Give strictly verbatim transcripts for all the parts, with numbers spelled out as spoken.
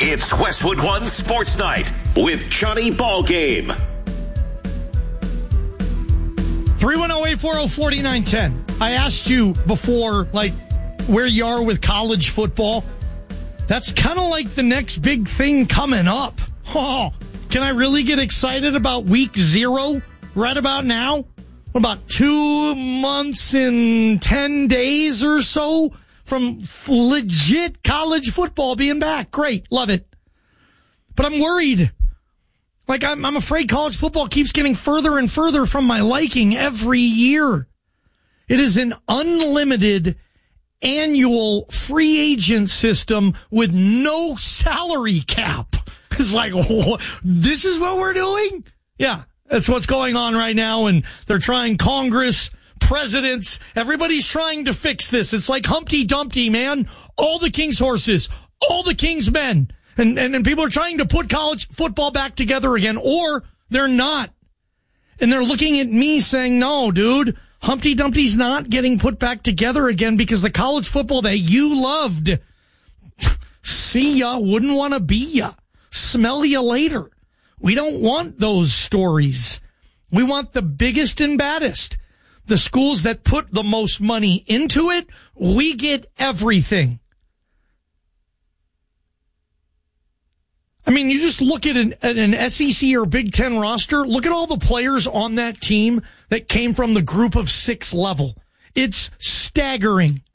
It's Westwood One Sports Night with Johnny Ballgame. three one zero, eight four zero, four nine one zero. I asked you before, like, where you are with college football. That's kind of like the next big thing coming up. Oh, can I really get excited about week zero right about now? What about two months and ten days or so from legit college football being back? Great. Love it. But I'm worried. Like, I'm, I'm afraid college football keeps getting further and further from my liking every year. It is an unlimited annual free agent system with no salary cap. It's like, oh, this is what we're doing? Yeah, that's what's going on right now. And they're trying Congress, presidents, everybody's trying to fix this. It's like Humpty Dumpty, man. All the king's horses, all the king's men. And, and, and people are trying to put college football back together again, or they're not. And they're looking at me saying, no, dude, Humpty Dumpty's not getting put back together again because the college football that you loved, see ya, wouldn't want to be ya, smell ya later. We don't want those stories. We want the biggest and baddest. The schools that put the most money into it, we get everything. I mean, you just look at an, at an S E C or Big Ten roster. Look at all the players on that team that came from the group of six level. It's staggering.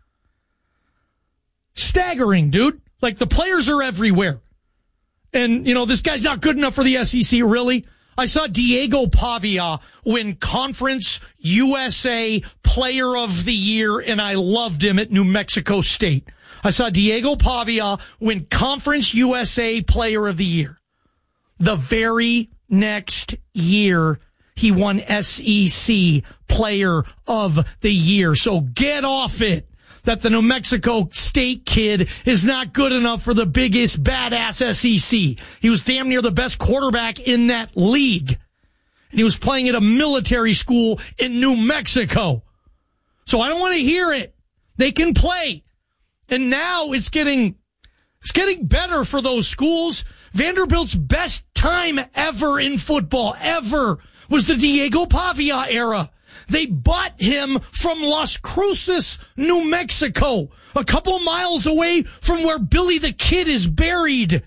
Staggering, dude. Like, the players are everywhere. And, you know, this guy's not good enough for the S E C, really. I saw Diego Pavia win Conference U S A Player of the Year, and I loved him at New Mexico State. I saw Diego Pavia win Conference U S A Player of the Year. The very next year, he won S E C Player of the Year. So get off it that the New Mexico State kid is not good enough for the biggest badass S E C. He was damn near the best quarterback in that league. And he was playing at a military school in New Mexico. So I don't want to hear it. They can play. And now it's getting, it's getting better for those schools. Vanderbilt's best time ever in football, ever, was the Diego Pavia era. They bought him from Las Cruces, New Mexico, a couple miles away from where Billy the Kid is buried.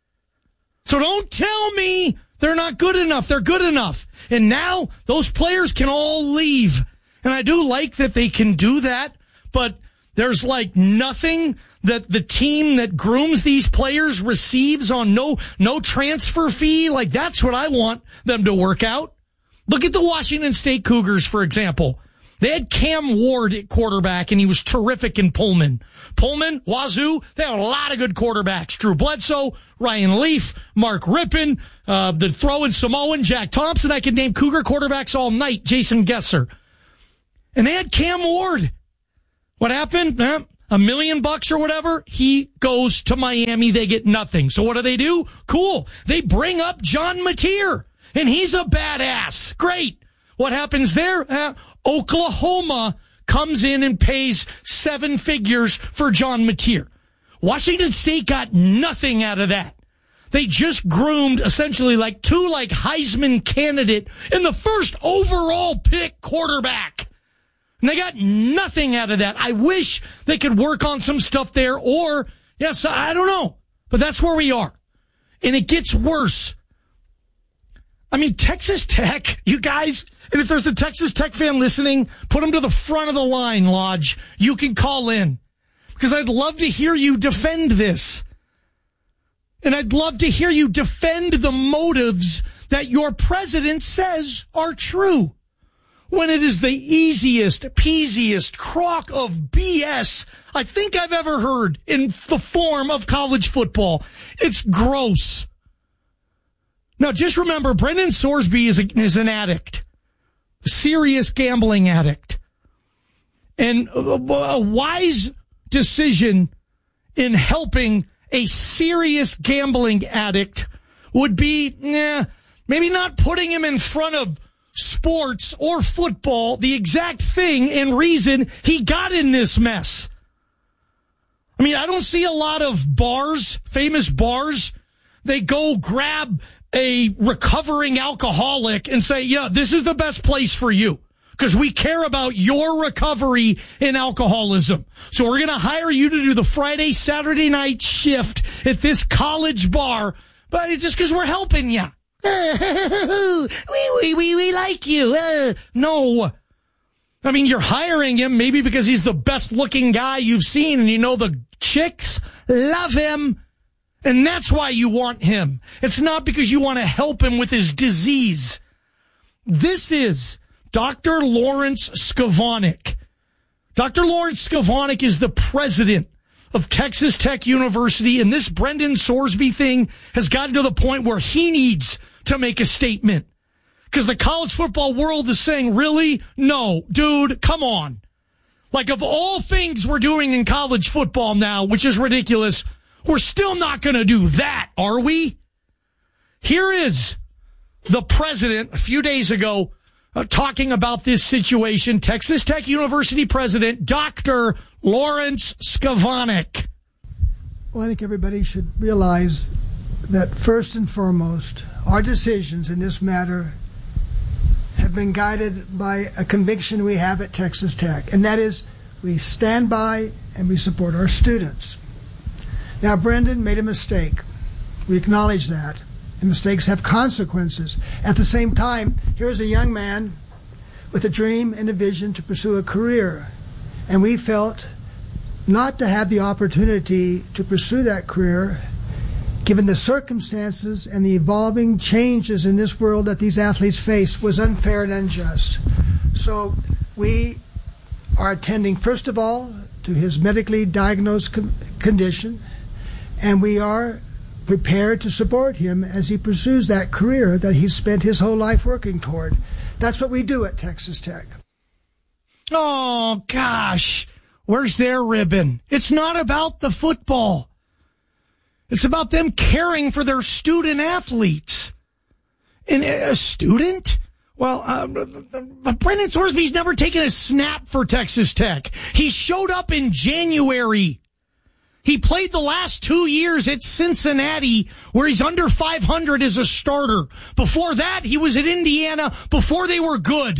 So don't tell me they're not good enough. They're good enough. And now those players can all leave. And I do like that they can do that, but there's like nothing that the team that grooms these players receives on no, no transfer fee. Like, that's what I want them to work out. Look at the Washington State Cougars, for example. They had Cam Ward at quarterback, and he was terrific in Pullman. Pullman, Wazoo, they had a lot of good quarterbacks. Drew Bledsoe, Ryan Leaf, Mark Rippon, uh, the throwing Samoan, Jack Thompson. I could name Cougar quarterbacks all night, Jason Gesser. And they had Cam Ward. What happened? Eh, a million bucks or whatever. He goes to Miami. They get nothing. So what do they do? Cool. They bring up John Mateer, and he's a badass. Great. What happens there? Eh, Oklahoma comes in and pays seven figures for John Mateer. Washington State got nothing out of that. They just groomed essentially like two like Heisman candidate in the first overall pick quarterback. And they got nothing out of that. I wish they could work on some stuff there, or, yes, I don't know. But that's where we are. And it gets worse. I mean, Texas Tech, you guys, and if there's a Texas Tech fan listening, put them to the front of the line, Lodge. You can call in. Because I'd love to hear you defend this. And I'd love to hear you defend the motives that your president says are true, when it is the easiest, peasiest crock of B S I think I've ever heard in the form of college football. It's gross. Now, just remember, Brendan Sorsby is, a, is an addict, a serious gambling addict. And a, a wise decision in helping a serious gambling addict would be, nah, maybe not putting him in front of sports or football, the exact thing and reason he got in this mess. I mean, I don't see a lot of bars, famous bars. They go grab a recovering alcoholic and say, yeah, this is the best place for you because we care about your recovery in alcoholism. So we're going to hire you to do the Friday, Saturday night shift at this college bar, but it's just because we're helping you. we, we, we, we like you. Uh, no. I mean, you're hiring him maybe because he's the best looking guy you've seen and you know the chicks love him. And that's why you want him. It's not because you want to help him with his disease. This is Doctor Lawrence Skavonik. Doctor Lawrence Skavonik is the president of Texas Tech University, and this Brendan Sorsby thing has gotten to the point where he needs to make a statement. Because the college football world is saying, really? No, dude, come on. Like, of all things we're doing in college football now, which is ridiculous, we're still not going to do that, are we? Here is the president a few days ago uh, talking about this situation. Texas Tech University president, Doctor Lawrence Skavonik. Well, I think everybody should realize that first and foremost, our decisions in this matter have been guided by a conviction we have at Texas Tech, and that is we stand by and we support our students. Now, Brendan made a mistake. We acknowledge that. And mistakes have consequences. At the same time, here's a young man with a dream and a vision to pursue a career. And we felt not to have the opportunity to pursue that career, given the circumstances and the evolving changes in this world that these athletes face, was unfair and unjust. So we are attending, first of all, to his medically diagnosed con- condition, and we are prepared to support him as he pursues that career that he's spent his whole life working toward. That's what we do at Texas Tech. Oh, gosh. Where's their ribbon? It's not about the football. It's about them caring for their student athletes. And a student? Well, uh, Brendan Sorsby's never taken a snap for Texas Tech. He showed up in January. He played the last two years at Cincinnati, where he's under five hundred as a starter. Before that, he was at Indiana before they were good.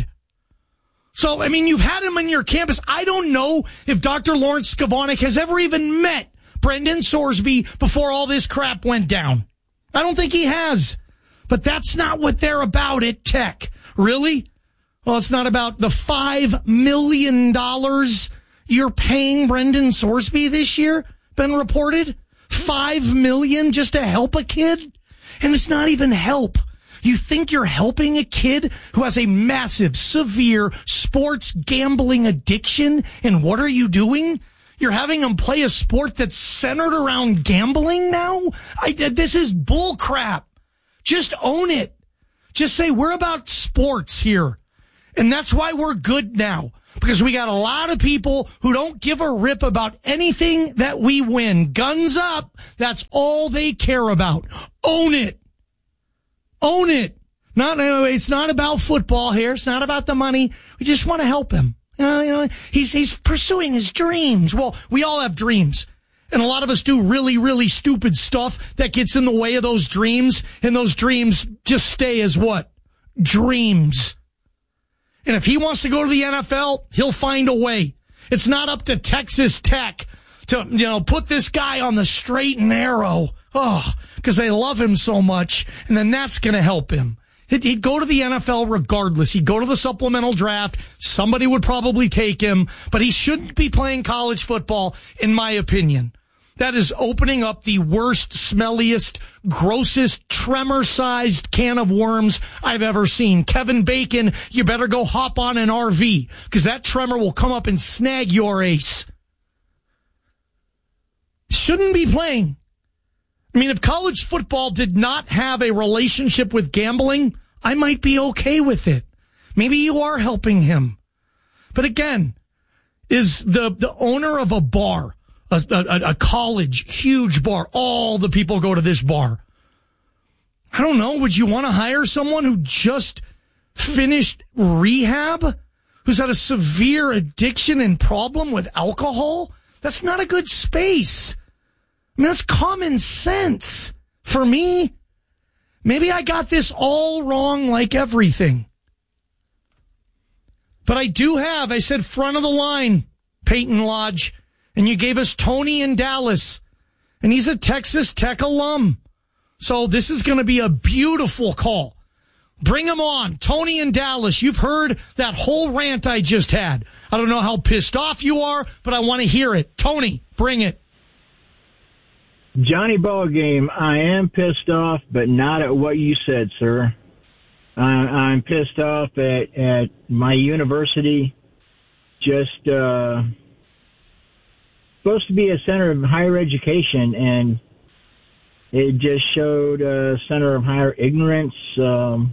So, I mean, you've had him on your campus. I don't know if Doctor Lawrence Skavonik has ever even met Brendan Sorsby before all this crap went down. I don't think he has. But that's not what they're about at Tech. Really? Well, it's not about the five million dollars you're paying Brendan Sorsby this year, been reported. Five million dollars just to help a kid? And it's not even help. You think you're helping a kid who has a massive, severe sports gambling addiction, and what are you doing? You're having him play a sport that's centered around gambling now? I, this is bull crap. Just own it. Just say, we're about sports here. And that's why we're good now. Because we got a lot of people who don't give a rip about anything that we win. Guns up. That's all they care about. Own it. Own it. Not, it's not about football here. It's not about the money. We just want to help him. You know, you know, he's, he's pursuing his dreams. Well, we all have dreams. And a lot of us do really, really stupid stuff that gets in the way of those dreams. And those dreams just stay as what? Dreams. And if he wants to go to the N F L, he'll find a way. It's not up to Texas Tech to, you know, put this guy on the straight and narrow. Oh, because they love him so much. And then that's going to help him. He'd go to the N F L regardless. He'd go to the supplemental draft. Somebody would probably take him, but he shouldn't be playing college football, in my opinion. That is opening up the worst, smelliest, grossest, tremor-sized can of worms I've ever seen. Kevin Bacon, you better go hop on an R V, because that tremor will come up and snag your ace. Shouldn't be playing. I mean, if college football did not have a relationship with gambling, I might be okay with it. Maybe you are helping him. But again, is the, the owner of a bar, a, a, a college, huge bar, all the people go to this bar. I don't know, would you want to hire someone who just finished rehab, who's had a severe addiction and problem with alcohol? That's not a good space. I mean, that's common sense for me. Maybe I got this all wrong like everything. But I do have, I said front of the line, Peyton Lodge, and you gave us Tony in Dallas, and he's a Texas Tech alum. So this is going to be a beautiful call. Bring him on. Tony in Dallas, you've heard that whole rant I just had. I don't know how pissed off you are, but I want to hear it. Tony, bring it. Johnny Ballgame, I am pissed off, but not at what you said, sir. Uh, I'm pissed off at, at my university. Just uh, supposed to be a center of higher education, and it just showed a center of higher ignorance, um,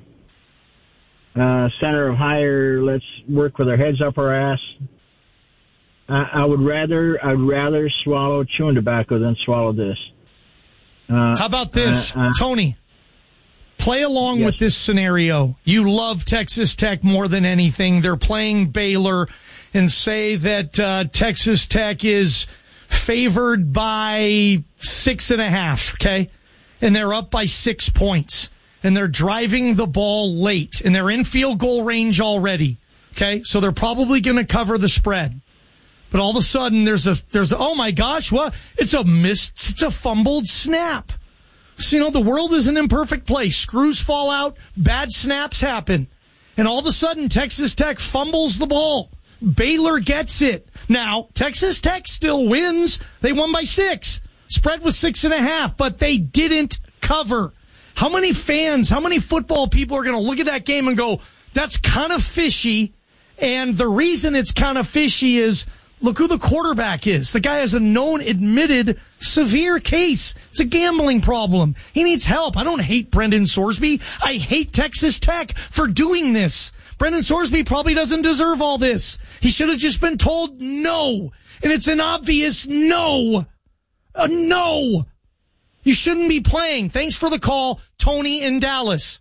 uh, center of higher let's work with our heads up our ass. I, I would rather I'd rather swallow chewing tobacco than swallow this. Uh, How about this, uh, uh, Tony? Play along yes. with this scenario. You love Texas Tech more than anything. They're playing Baylor, and say that uh, Texas Tech is favored by six and a half, okay? And they're up by six points. And they're driving the ball late. And they're in field goal range already, okay? So they're probably going to cover the spread. But all of a sudden, there's a, there's a, oh my gosh, what? It's a missed, it's a fumbled snap. So, you know, the world is an imperfect place. Screws fall out, bad snaps happen. And all of a sudden, Texas Tech fumbles the ball. Baylor gets it. Now, Texas Tech still wins. They won by six. Spread was six and a half, but they didn't cover. How many fans, how many football people are going to look at that game and go, that's kind of fishy? And the reason it's kind of fishy is, look who the quarterback is. The guy has a known, admitted, severe case. It's a gambling problem. He needs help. I don't hate Brendan Sorsby. I hate Texas Tech for doing this. Brendan Sorsby probably doesn't deserve all this. He should have just been told no. And it's an obvious no. A no. You shouldn't be playing. Thanks for the call, Tony in Dallas.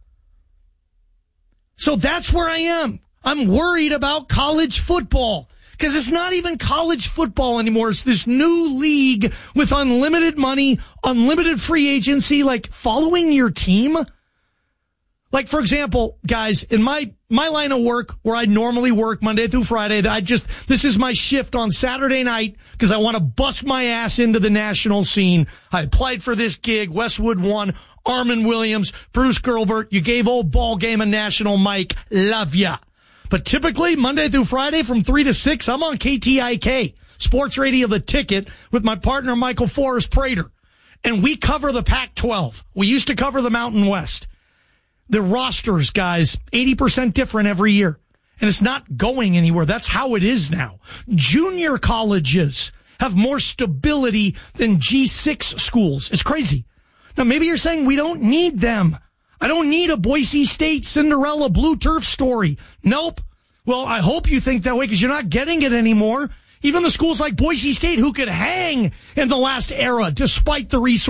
So that's where I am. I'm worried about college football. Because it's not even college football anymore. It's this new league with unlimited money, unlimited free agency, like following your team. Like, for example, guys, in my, my line of work where I normally work Monday through Friday, I just, this is my shift on Saturday night because I want to bust my ass into the national scene. I applied for this gig. Westwood won. Armin Williams, Bruce Gilbert. You gave old ball game a national mic. Love ya. But typically, Monday through Friday from three to six, I'm on K T I K, Sports Radio The Ticket, with my partner Michael Forrest Prater. And we cover the Pac twelve. We used to cover the Mountain West. The rosters, guys, eighty percent different every year. And it's not going anywhere. That's how it is now. Junior colleges have more stability than G six schools. It's crazy. Now, maybe you're saying we don't need them. I don't need a Boise State Cinderella blue turf story. Nope. Well, I hope you think that way because you're not getting it anymore. Even the schools like Boise State who could hang in the last era despite the resources.